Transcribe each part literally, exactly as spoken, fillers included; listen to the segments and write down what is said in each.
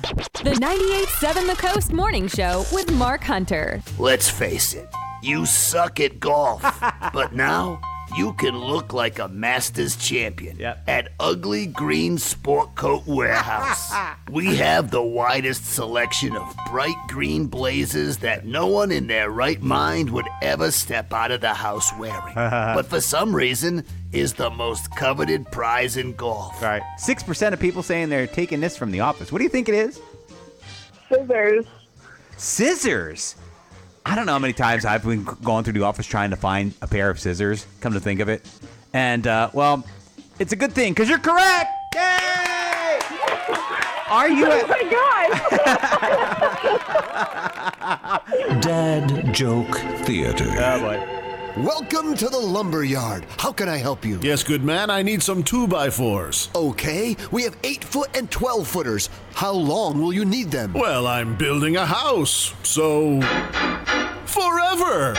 The ninety-eight point seven The Coast Morning Show with Mark Hunter. Let's face it, you suck at golf, but now you can look like a Masters champion Yep. at Ugly Green Sport Coat Warehouse. We have the widest selection of bright green blazers that no one in their right mind would ever step out of the house wearing. But for some reason, is the most coveted prize in golf. All right. six percent of people saying they're taking this from the office. What do you think it is? Scissors. Scissors. I don't know how many times I've been going through the office trying to find a pair of scissors, come to think of it. And, uh, well, it's a good thing because you're correct. Yay! Are you Oh my God! Dad Joke Theater. Oh, boy. Welcome to the lumberyard. How can I help you? Yes, good man. I need some two by fours. Okay, we have eight foot and twelve footers. How long will you need them? Well, I'm building a house, so forever.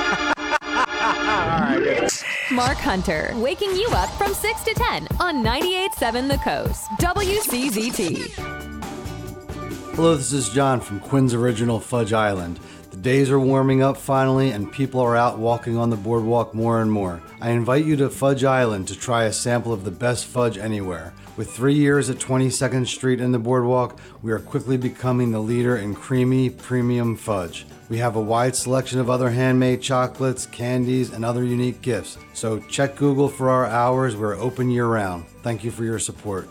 Mark Hunter, waking you up from six to ten on ninety-eight point seven The Coast. W C Z T. Hello, this is John from Quinn's Original Fudge Island. The days are warming up finally, and people are out walking on the boardwalk more and more. I invite you to Fudge Island to try a sample of the best fudge anywhere. With three years at twenty-second Street and the boardwalk, we are quickly becoming the leader in creamy, premium fudge. We have a wide selection of other handmade chocolates, candies, and other unique gifts. So check Google for our hours. We're open year-round. Thank you for your support.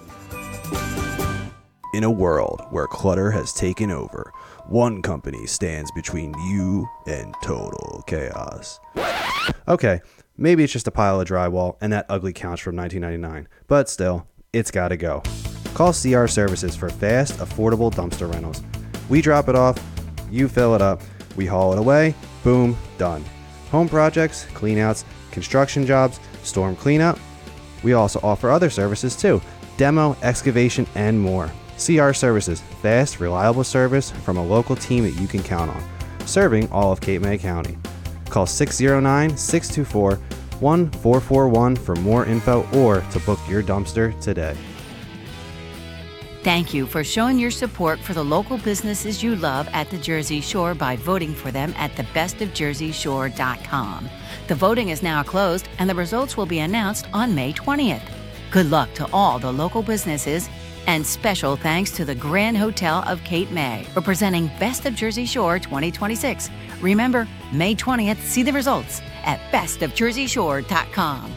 In a world where clutter has taken over, one company stands between you and total chaos. Okay, maybe it's just a pile of drywall and that ugly couch from nineteen ninety-nine, but still, it's gotta go. Call C R Services for fast, affordable dumpster rentals. We drop it off, you fill it up, we haul it away, boom, done. Home projects, cleanouts, construction jobs, storm cleanup. We also offer other services too, demo, excavation, and more. C R Services, fast, reliable service from a local team that you can count on, serving all of Cape May County. Call six oh nine, six two four, one four four one for more info or to book your dumpster today. Thank you for showing your support for the local businesses you love at the Jersey Shore by voting for them at the best of jersey shore dot com. The voting is now closed and the results will be announced on May twentieth. Good luck to all the local businesses. And special thanks to the Grand Hotel of Cape May, representing Best of Jersey Shore twenty twenty-six. Remember, May twentieth, see the results at best of jersey shore dot com.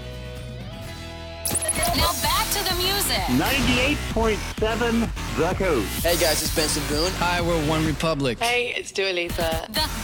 Now back to the music. ninety-eight point seven The Coast. Hey guys, it's Benson Boone. Hi, we're One Republic. Hey, it's Dua Lipa. The